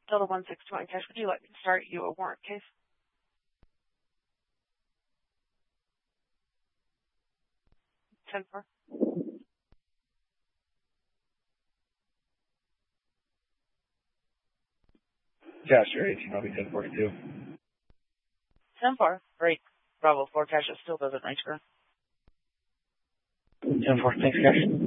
Delta 1621 cash, would you like me to start you a warrant case? Ten four. Cash, your 18, I'll be 1042. 10-4. Great. Bravo 4 cash, it still doesn't reach her. 10-4, thanks, cash.